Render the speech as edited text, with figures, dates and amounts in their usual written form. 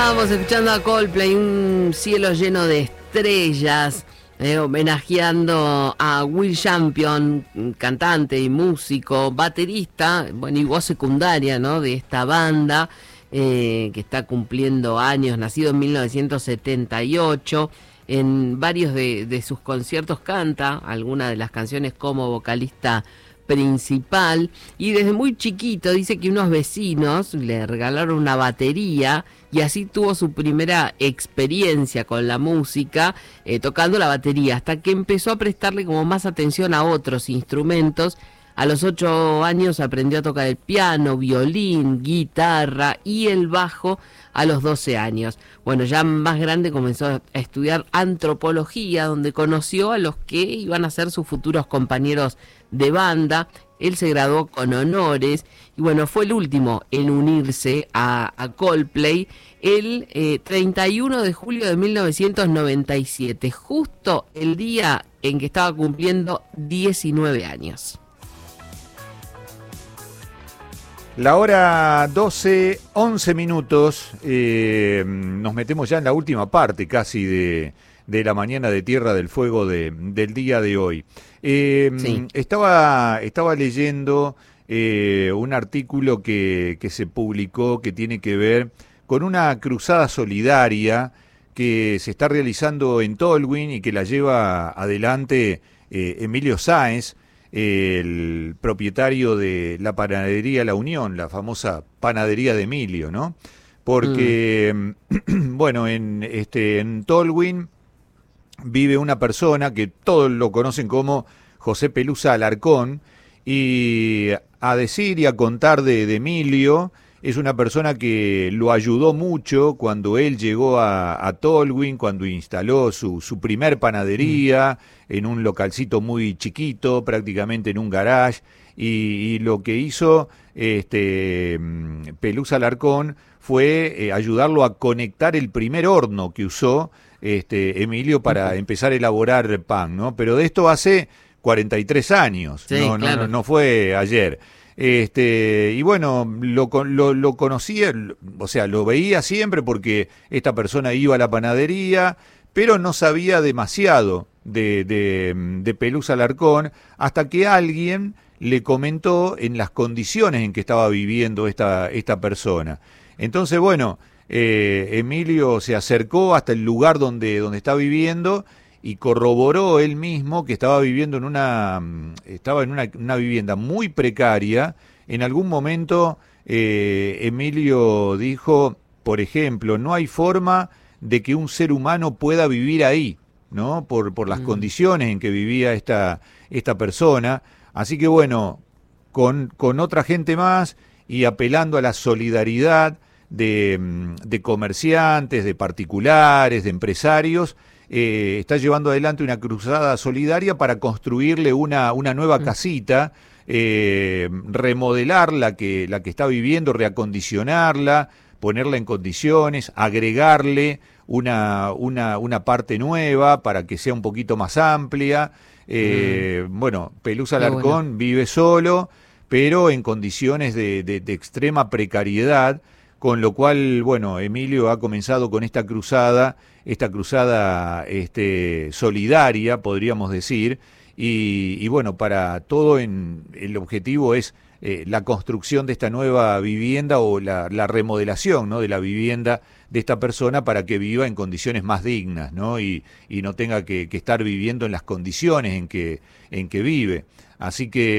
Estábamos escuchando a Coldplay, un cielo lleno de estrellas, homenajeando a Will Champion, cantante y músico, baterista, bueno, y voz secundaria, ¿no?, de esta banda, que está cumpliendo años, nacido en 1978. En varios de sus conciertos canta algunas de las canciones como vocalista principal, y desde muy chiquito dice que unos vecinos le regalaron una batería y así tuvo su primera experiencia con la música, tocando la batería, hasta que empezó a prestarle como más atención a otros instrumentos. A los 8 años aprendió a tocar el piano, violín, guitarra y el bajo a los 12 años. Bueno, ya más grande comenzó a estudiar antropología, donde conoció a los que iban a ser sus futuros compañeros de banda. Él se graduó con honores y bueno, fue el último en unirse a Coldplay el 31 de julio de 1997, justo el día en que estaba cumpliendo 19 años. La hora 12, 11 minutos, nos metemos ya en la última parte casi de la mañana de Tierra del Fuego del día de hoy. Sí. Estaba leyendo un artículo que se publicó que tiene que ver con una cruzada solidaria que se está realizando en Tolwyn y que la lleva adelante Emilio Sáenz, el propietario de la panadería La Unión, la famosa panadería de Emilio, ¿no? Porque, bueno, en Tolwyn vive una persona que todos lo conocen como José Pelusa Alarcón, y a decir y a contar de Emilio, es una persona que lo ayudó mucho cuando él llegó a Tolwyn, cuando instaló su primer panadería en un localcito muy chiquito, prácticamente en un garage, y lo que hizo Pelusa Alarcón fue ayudarlo a conectar el primer horno que usó Emilio para empezar a elaborar pan, ¿no? Pero de esto hace 43 años, sí, claro. No fue ayer. Y bueno, lo conocía, o sea, lo veía siempre porque esta persona iba a la panadería, pero no sabía demasiado de Pelusa Alarcón, hasta que alguien le comentó en las condiciones en que estaba viviendo esta persona. Entonces, bueno, Emilio se acercó hasta el lugar donde está viviendo y corroboró él mismo que estaba viviendo en una vivienda muy precaria. En algún momento Emilio dijo, por ejemplo, no hay forma de que un ser humano pueda vivir ahí, ¿no? Por las condiciones en que vivía esta persona. Así que bueno, con otra gente más y apelando a la solidaridad de comerciantes, de particulares, de empresarios, está llevando adelante una cruzada solidaria para construirle una nueva casita, remodelar la que está viviendo, reacondicionarla, ponerla en condiciones, agregarle una parte nueva para que sea un poquito más amplia. Bueno, Pelusa Alarcón vive solo, pero en condiciones de extrema precariedad, con lo cual, bueno, Emilio ha comenzado con esta cruzada solidaria, podríamos decir, y bueno, para todo el objetivo es la construcción de esta nueva vivienda o la remodelación, ¿no?, de la vivienda de esta persona para que viva en condiciones más dignas, ¿no? Y no tenga que estar viviendo en las condiciones en que vive. Así que